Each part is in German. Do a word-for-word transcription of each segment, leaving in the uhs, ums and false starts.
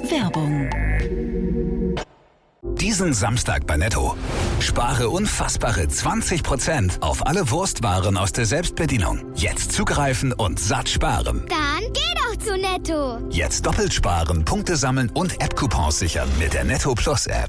Werbung. Diesen Samstag bei Netto. Spare unfassbare zwanzig Prozent auf alle Wurstwaren aus der Selbstbedienung. Jetzt zugreifen und satt sparen. Dann geh doch zu Netto. Jetzt doppelt sparen, Punkte sammeln und App-Coupons sichern mit der Netto Plus App.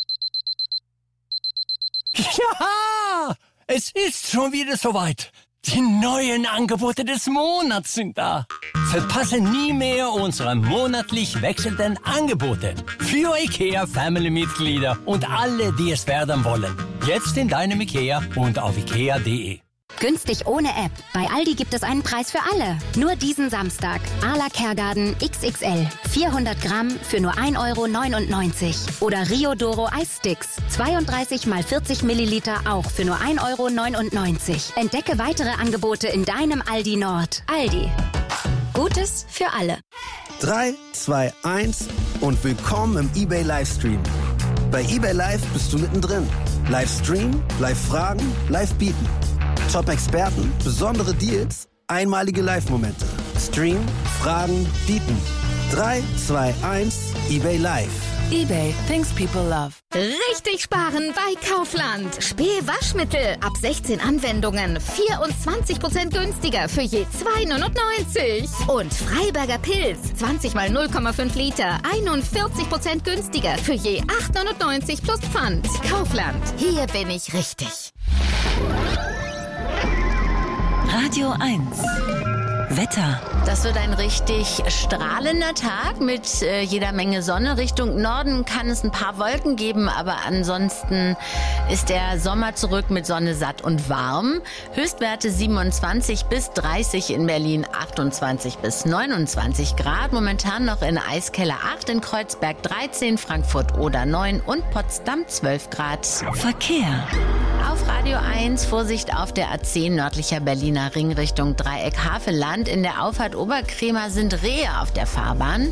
Ja, es ist schon wieder soweit. Die neuen Angebote des Monats sind da. Verpasse nie mehr unsere monatlich wechselnden Angebote für IKEA-Family-Mitglieder und alle, die es werden wollen. Jetzt in deinem IKEA und auf ikea punkt de. Günstig ohne App. Bei Aldi gibt es einen Preis für alle. Nur diesen Samstag. Arla Kergarten X X L. vierhundert Gramm für nur ein Euro neunundneunzig. Oder Rio Doro Eissticks. zweiunddreißig mal vierzig Milliliter auch für nur ein Euro neunundneunzig. Entdecke weitere Angebote in deinem Aldi Nord. Aldi. Gutes für alle. drei, zwei, eins und willkommen im eBay Livestream. Bei eBay Live bist du mittendrin. Livestream, Live-Fragen, Live-Bieten. Top-Experten, besondere Deals, einmalige Live-Momente. Stream, Fragen, Bieten. drei, zwei, eins, eBay Live. eBay, things people love. Richtig sparen bei Kaufland. Spee-Waschmittel ab sechzehn Anwendungen. vierundzwanzig Prozent günstiger für je zwei neunundneunzig. Und Freiberger Pilz. zwanzig mal null Komma fünf Liter. einundvierzig Prozent günstiger für je acht neunundneunzig plus Pfand. Kaufland. Hier bin ich richtig. Radio eins. Wetter. Das wird ein richtig strahlender Tag mit äh, jeder Menge Sonne. Richtung Norden kann es ein paar Wolken geben, aber ansonsten ist der Sommer zurück mit Sonne, satt und warm. Höchstwerte siebenundzwanzig bis dreißig in Berlin, achtundzwanzig bis neunundzwanzig Grad. Momentan noch in Eiskeller acht, in Kreuzberg dreizehn, Frankfurt Oder neun und Potsdam zwölf Grad. Verkehr. Auf Radio eins, Vorsicht auf der A zehn nördlicher Berliner Ring Richtung Dreieck Havelland. In der Auffahrt Oberkremer sind Rehe auf der Fahrbahn.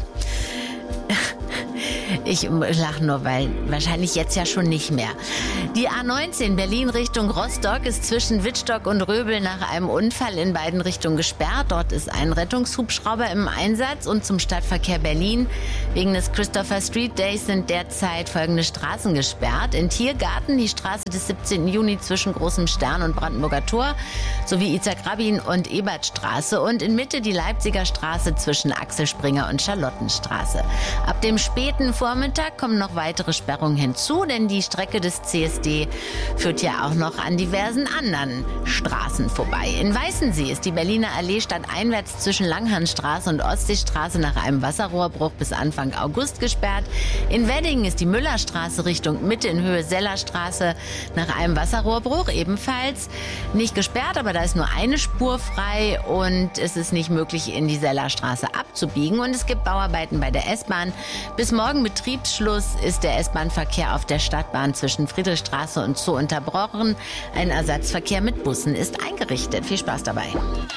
Ich lache nur, weil wahrscheinlich jetzt ja schon nicht mehr. Die A neunzehn Berlin Richtung Rostock ist zwischen Wittstock und Röbel nach einem Unfall in beiden Richtungen gesperrt. Dort ist ein Rettungshubschrauber im Einsatz. Und zum Stadtverkehr Berlin. Wegen des Christopher Street Days sind derzeit folgende Straßen gesperrt. In Tiergarten die Straße des siebzehnten Juni zwischen Großem Stern und Brandenburger Tor sowie Itzhak Rabin und Ebertstraße. Und in Mitte die Leipziger Straße zwischen Axel Springer und Charlottenstraße. Ab dem späten Vormittag kommen noch weitere Sperrungen hinzu, denn die Strecke des C S D führt ja auch noch an diversen anderen Straßen vorbei. In Weißensee ist die Berliner Allee stadteinwärts zwischen Langhahnstraße und Ostseestraße nach einem Wasserrohrbruch bis Anfang August gesperrt. In Wedding ist die Müllerstraße Richtung Mitte in Höhe Sellerstraße nach einem Wasserrohrbruch ebenfalls nicht gesperrt, aber da ist nur eine Spur frei und es ist nicht möglich, in die Sellerstraße abzubiegen. Und es gibt Bauarbeiten bei der S-Bahn. Bis morgen Betriebsschluss ist der S-Bahn-Verkehr auf der Stadtbahn zwischen Friedrichstraße und Zoo unterbrochen. Ein Ersatzverkehr mit Bussen ist eingerichtet. Viel Spaß dabei.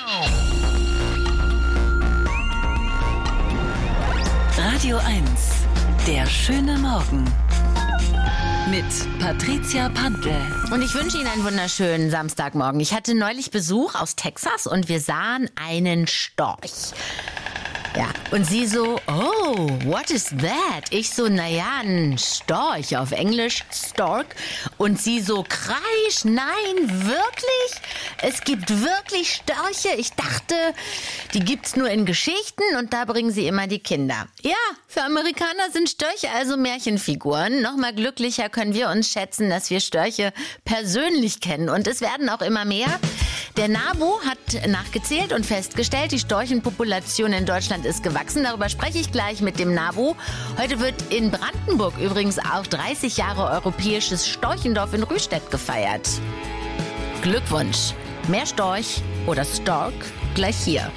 Radio eins. Der schöne Morgen. Mit Patricia Pantel. Und ich wünsche Ihnen einen wunderschönen Samstagmorgen. Ich hatte neulich Besuch aus Texas und wir sahen einen Storch. Ja, und sie so, oh, what is that? Ich so, naja, ein Storch, auf Englisch Stork. Und sie so, Kreisch, nein, wirklich? Es gibt wirklich Störche? Ich dachte, die gibt's nur in Geschichten und da bringen sie immer die Kinder. Ja, für Amerikaner sind Störche also Märchenfiguren. Noch mal glücklicher können wir uns schätzen, dass wir Störche persönlich kennen. Und es werden auch immer mehr. Der NABU hat nachgezählt und festgestellt, die Storchenpopulation in Deutschland ist gewachsen. Darüber spreche ich gleich mit dem NABU. Heute wird in Brandenburg übrigens auch dreißig Jahre europäisches Storchendorf in Rüstedt gefeiert. Glückwunsch! Mehr Storch oder Stork gleich hier.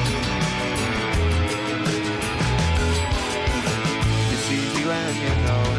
It's easy when you know